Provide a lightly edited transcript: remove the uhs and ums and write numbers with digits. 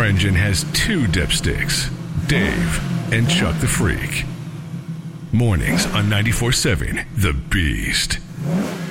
car engine has two dipsticks, Dave and Chuck the Freak. Mornings on 94.7 The Beast.